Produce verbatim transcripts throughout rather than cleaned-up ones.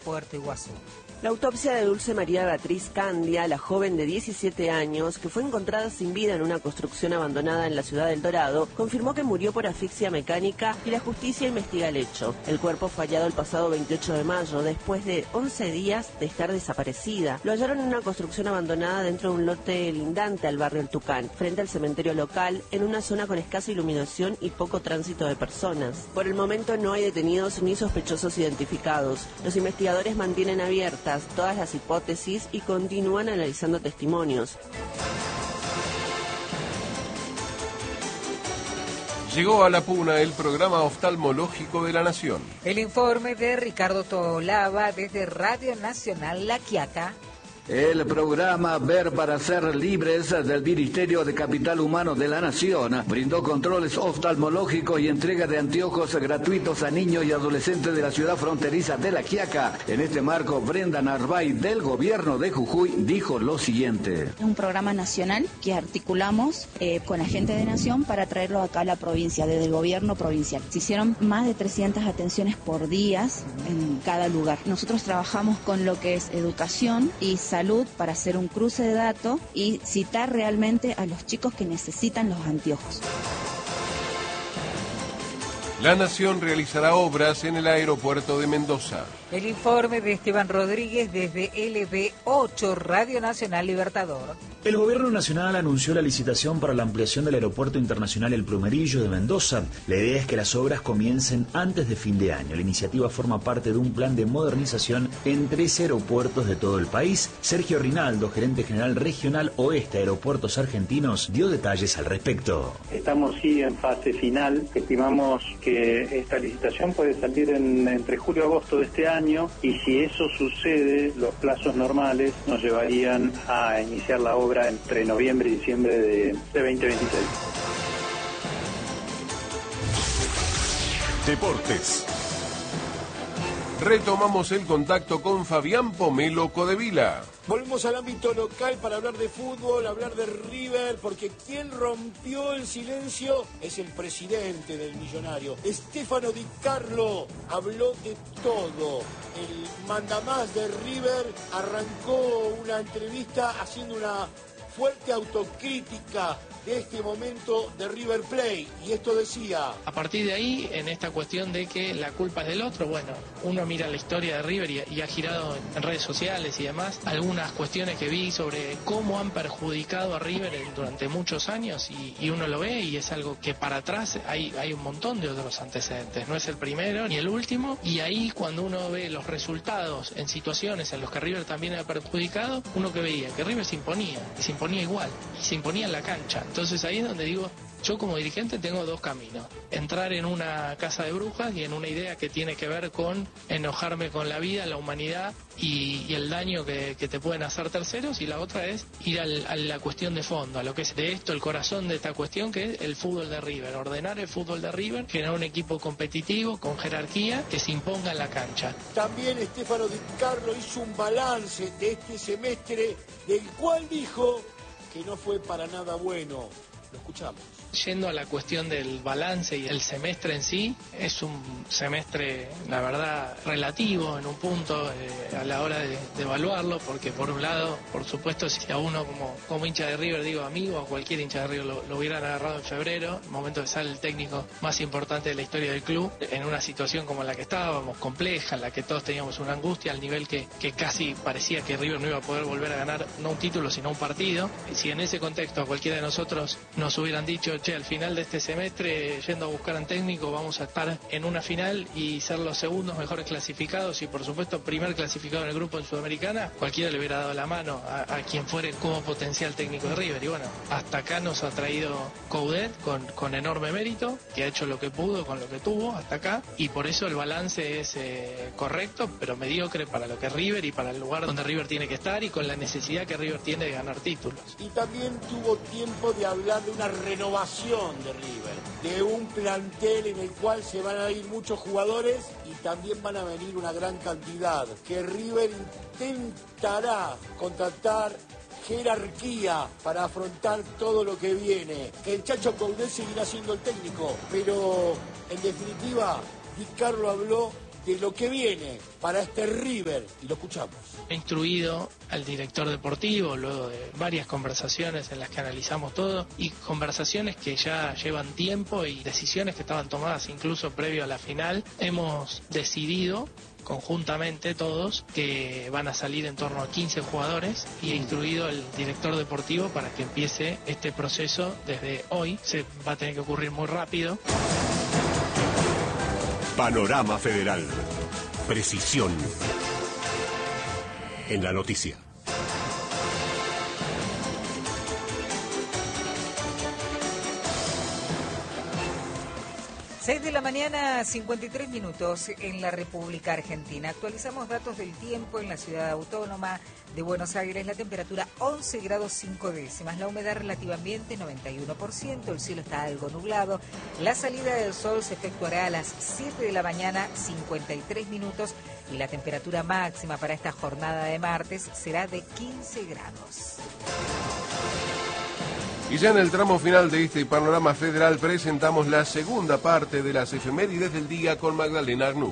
Puerto Iguazú. La autopsia de Dulce María Beatriz Candia, la joven de diecisiete años, que fue encontrada sin vida en una construcción abandonada en la ciudad del Dorado, confirmó que murió por asfixia mecánica y la justicia investiga el hecho. El cuerpo fue hallado el pasado veintiocho de mayo, después de once días de estar desaparecida. Lo hallaron en una construcción abandonada dentro de un lote lindante al barrio El Tucán, frente al cementerio local, en una zona con escasa iluminación y poco tránsito de personas. Por el momento no hay detenidos ni sospechosos identificados. Los investigadores mantienen abiertas todas las hipótesis y continúan analizando testimonios. Llegó a La Puna el programa oftalmológico de la Nación. El informe de Ricardo Tolava desde Radio Nacional La Quiaca. El programa Ver para Ser Libres del Ministerio de Capital Humano de la Nación brindó controles oftalmológicos y entrega de anteojos gratuitos a niños y adolescentes de la ciudad fronteriza de La Quiaca. En este marco, Brenda Narváez del gobierno de Jujuy dijo lo siguiente. Es un programa nacional que articulamos eh, con agentes de Nación para traerlo acá a la provincia, desde el gobierno provincial. Se hicieron más de trescientas atenciones por día en cada lugar. Nosotros trabajamos con lo que es educación y salud salud para hacer un cruce de datos y citar realmente a los chicos que necesitan los anteojos. La Nación realizará obras en el aeropuerto de Mendoza. El informe de Esteban Rodríguez desde L B ocho, Radio Nacional Libertador. El Gobierno Nacional anunció la licitación para la ampliación del Aeropuerto Internacional El Plumerillo de Mendoza. La idea es que las obras comiencen antes de fin de año. La iniciativa forma parte de un plan de modernización en trece aeropuertos de todo el país. Sergio Rinaldo, gerente general regional Oeste Aeropuertos Argentinos, dio detalles al respecto. Estamos sí en fase final. Estimamos que esta licitación puede salir en, entre julio y agosto de este año, y si eso sucede, los plazos normales nos llevarían a iniciar la obra entre noviembre y diciembre de, de veinte veintiséis. Deportes. Retomamos el contacto con Fabián Pomelo Codevila. Volvemos al ámbito local para hablar de fútbol, hablar de River, porque quien rompió el silencio es el presidente del Millonario. Stefano Di Carlo habló de todo. El mandamás de River arrancó una entrevista haciendo una fuerte autocrítica de este momento de River Plate, y esto decía: a partir de ahí, en esta cuestión de que la culpa es del otro, bueno, uno mira la historia de River y, y ha girado en redes sociales y demás algunas cuestiones que vi sobre cómo han perjudicado a River durante muchos años, y, y uno lo ve y es algo que para atrás hay, hay un montón de otros antecedentes, no es el primero ni el último, y ahí cuando uno ve los resultados en situaciones en las que River también ha perjudicado, uno que veía que River se imponía, se imponía igual, y se imponía en la cancha. Entonces ahí es donde digo, yo como dirigente tengo dos caminos: entrar en una casa de brujas y en una idea que tiene que ver con enojarme con la vida, la humanidad y, y el daño que, que te pueden hacer terceros, y la otra es ir al, a la cuestión de fondo, a lo que es de esto, el corazón de esta cuestión, que es el fútbol de River, ordenar el fútbol de River, generar un equipo competitivo, con jerarquía, que se imponga en la cancha. También Stefano Di Carlo hizo un balance de este semestre, del cual dijo que no fue para nada bueno. Lo escuchamos. Yendo a la cuestión del balance y el semestre en sí, es un semestre, la verdad, relativo en un punto eh, a la hora de, de evaluarlo, porque por un lado, por supuesto, si a uno como, como hincha de River, digo amigo, a cualquier hincha de River lo, lo hubieran agarrado en febrero, el momento de sale el técnico más importante de la historia del club, en una situación como la que estábamos, compleja, en la que todos teníamos una angustia, al nivel que, que casi parecía que River no iba a poder volver a ganar no un título, sino un partido. Y si en ese contexto a cualquiera de nosotros nos hubieran dicho, che, al final de este semestre, yendo a buscar a un técnico, vamos a estar en una final y ser los segundos mejores clasificados y por supuesto primer clasificado en el grupo en Sudamericana, cualquiera le hubiera dado la mano a, a quien fuere como potencial técnico de River. Y bueno, hasta acá nos ha traído Coudet con, con enorme mérito, que ha hecho lo que pudo con lo que tuvo hasta acá, y por eso el balance es eh, correcto, pero mediocre para lo que es River y para el lugar donde River tiene que estar y con la necesidad que River tiene de ganar títulos. Y también tuvo tiempo de hablar de una renovación de River, de un plantel en el cual se van a ir muchos jugadores y también van a venir una gran cantidad, que River intentará contratar jerarquía para afrontar todo lo que viene, que el Chacho Coudet seguirá siendo el técnico, pero en definitiva Di Carlo habló de lo que viene para este River y lo escuchamos. He instruido al director deportivo luego de varias conversaciones en las que analizamos todo y conversaciones que ya llevan tiempo y decisiones que estaban tomadas incluso previo a la final. Hemos decidido conjuntamente todos que van a salir en torno a quince jugadores y he instruido al director deportivo para que empiece este proceso desde hoy. Se va a tener que ocurrir muy rápido. Panorama Federal. Precisión en la noticia. seis de la mañana, cincuenta y tres minutos en la República Argentina. Actualizamos datos del tiempo en la ciudad autónoma de Buenos Aires. La temperatura once grados cinco décimas. La humedad relativa ambiente noventa y uno por ciento. El cielo está algo nublado. La salida del sol se efectuará a las siete de la mañana, cincuenta y tres minutos. Y la temperatura máxima para esta jornada de martes será de quince grados. Y ya en el tramo final de este Panorama Federal presentamos la segunda parte de las efemérides del día con Magdalena Arnú.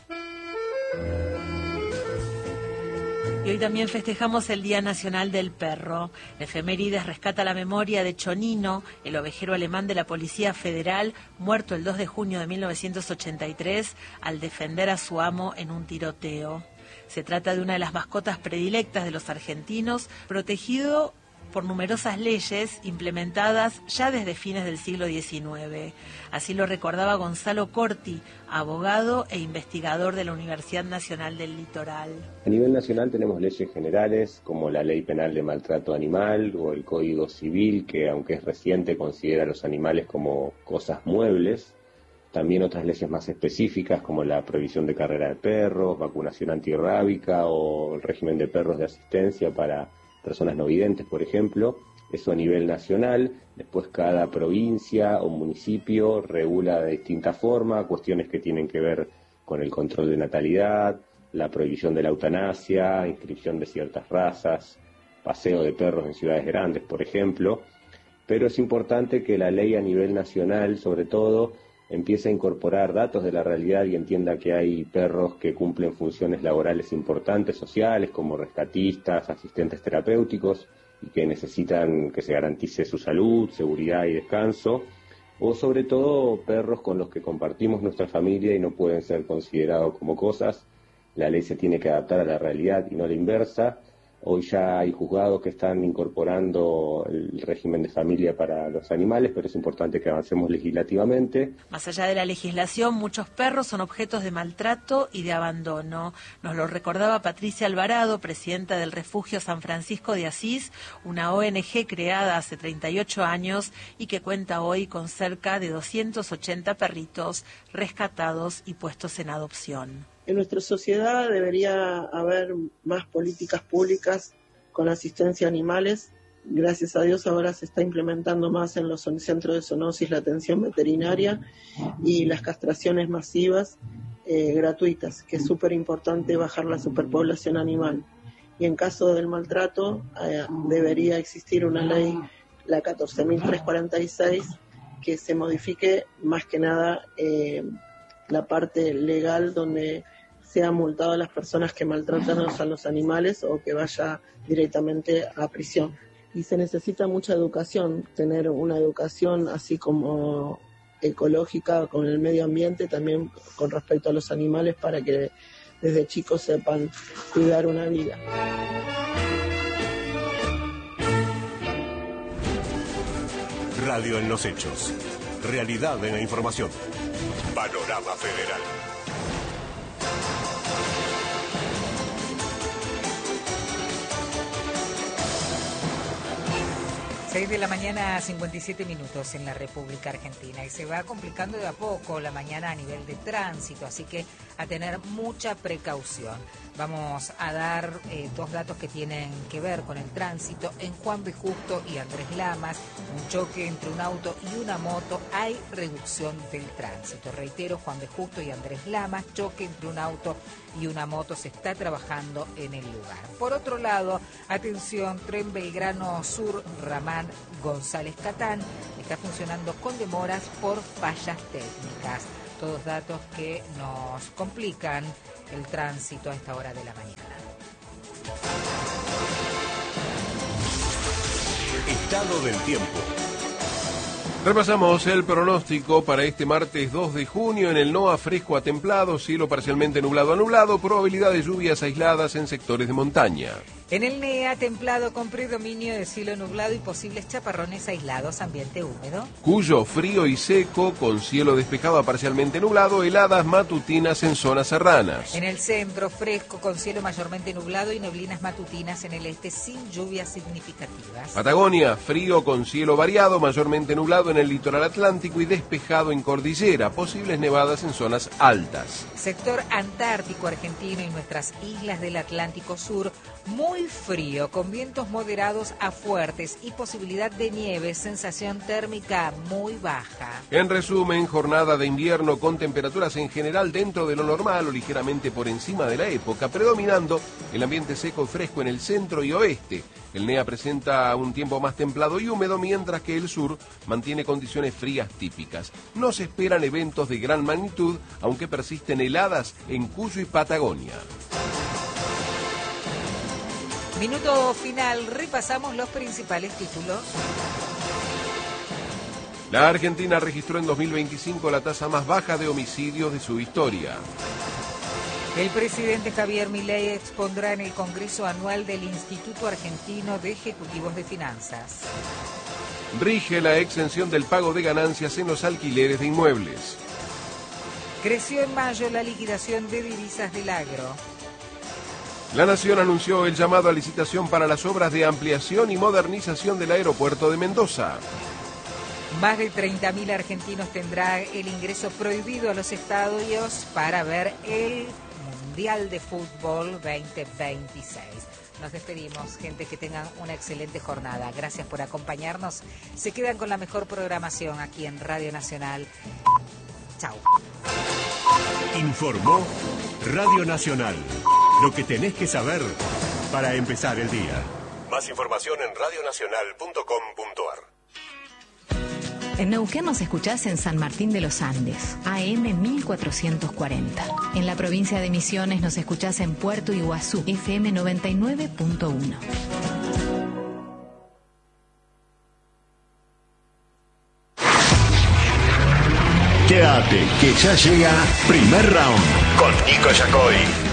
Y hoy también festejamos el Día Nacional del Perro. La efemérides rescata la memoria de Chonino, el ovejero alemán de la Policía Federal, muerto el dos de junio de mil novecientos ochenta y tres al defender a su amo en un tiroteo. Se trata de una de las mascotas predilectas de los argentinos, protegido por numerosas leyes implementadas ya desde fines del siglo diecinueve. Así lo recordaba Gonzalo Corti, abogado e investigador de la Universidad Nacional del Litoral. A nivel nacional tenemos leyes generales como la Ley Penal de Maltrato Animal o el Código Civil, que aunque es reciente considera a los animales como cosas muebles. También otras leyes más específicas como la prohibición de carrera de perros, vacunación antirrábica o el régimen de perros de asistencia para personas no videntes, por ejemplo. Eso a nivel nacional. Después cada provincia o municipio regula de distinta forma cuestiones que tienen que ver con el control de natalidad, la prohibición de la eutanasia, inscripción de ciertas razas, paseo de perros en ciudades grandes, por ejemplo. Pero es importante que la ley a nivel nacional, sobre todo, empiece a incorporar datos de la realidad y entienda que hay perros que cumplen funciones laborales importantes, sociales, como rescatistas, asistentes terapéuticos, y que necesitan que se garantice su salud, seguridad y descanso, o sobre todo perros con los que compartimos nuestra familia y no pueden ser considerados como cosas. La ley se tiene que adaptar a la realidad y no a la inversa. Hoy ya hay juzgados que están incorporando el régimen de familia para los animales, pero es importante que avancemos legislativamente. Más allá de la legislación, muchos perros son objetos de maltrato y de abandono. Nos lo recordaba Patricia Alvarado, presidenta del Refugio San Francisco de Asís, una O N Ge creada hace treinta y ocho años y que cuenta hoy con cerca de doscientos ochenta perritos rescatados y puestos en adopción. En nuestra sociedad debería haber más políticas públicas con asistencia a animales. Gracias a Dios ahora se está implementando más en los centros de zoonosis la atención veterinaria y las castraciones masivas eh, gratuitas, que es súper importante bajar la superpoblación animal. Y en caso del maltrato eh, debería existir una ley, la catorce mil trescientos cuarenta y seis, que se modifique más que nada eh, la parte legal donde sean multadas las personas que maltratan a los animales o que vaya directamente a prisión. Y se necesita mucha educación, tener una educación así como ecológica con el medio ambiente, también con respecto a los animales, para que desde chicos sepan cuidar una vida. Radio en los hechos. Realidad en la información. Panorama Federal. seis de la mañana, cincuenta y siete minutos en la República Argentina, y se va complicando de a poco la mañana a nivel de tránsito, así que a tener mucha precaución. Vamos a dar eh, dos datos que tienen que ver con el tránsito. En Juan B. Justo y Andrés Lamas, un choque entre un auto y una moto, hay reducción del tránsito. Reitero, Juan B. Justo y Andrés Lamas, choque entre un auto y una moto, se está trabajando en el lugar. Por otro lado, atención, Tren Belgrano Sur, Ramán González Catán, está funcionando con demoras por fallas técnicas. Todos datos que nos complican el tránsito a esta hora de la mañana. Estado del tiempo. Repasamos el pronóstico para este martes dos de junio. En el N O A, fresco a templado, cielo parcialmente nublado a nublado, probabilidad de lluvias aisladas en sectores de montaña. En el N E A, templado con predominio de cielo nublado y posibles chaparrones aislados, ambiente húmedo. Cuyo, frío y seco, con cielo despejado a parcialmente nublado, heladas matutinas en zonas serranas. En el centro, fresco con cielo mayormente nublado y neblinas matutinas en el este sin lluvias significativas. Patagonia, frío con cielo variado, mayormente nublado en el litoral atlántico y despejado en cordillera, posibles nevadas en zonas altas. Sector antártico argentino y nuestras islas del Atlántico Sur, muy frío, con vientos moderados a fuertes y posibilidad de nieve, sensación térmica muy baja. En resumen, jornada de invierno con temperaturas en general dentro de lo normal o ligeramente por encima de la época, predominando el ambiente seco y fresco en el centro y oeste. El N E A presenta un tiempo más templado y húmedo, mientras que el sur mantiene condiciones frías típicas. No se esperan eventos de gran magnitud, aunque persisten heladas en Cuyo y Patagonia. Minuto final, repasamos los principales títulos. La Argentina registró en dos mil veinticinco la tasa más baja de homicidios de su historia. El presidente Javier Milei expondrá en el Congreso Anual del Instituto Argentino de Ejecutivos de Finanzas. Rige la exención del pago de ganancias en los alquileres de inmuebles. Creció en mayo la liquidación de divisas del agro. La Nación anunció el llamado a licitación para las obras de ampliación y modernización del aeropuerto de Mendoza. Más de treinta mil argentinos tendrán el ingreso prohibido a los estadios para ver el Mundial de Fútbol veinte veintiséis. Nos despedimos, gente, que tengan una excelente jornada. Gracias por acompañarnos. Se quedan con la mejor programación aquí en Radio Nacional. Chau. Informó Radio Nacional. Lo que tenés que saber para empezar el día. Más información en radio nacional punto com punto ar. En Neuquén nos escuchás en San Martín de los Andes, A M mil cuatrocientos cuarenta. En la provincia de Misiones nos escuchás en Puerto Iguazú, F M noventa y nueve punto uno. Quédate, que ya llega Primer Round con Nico Yacoy.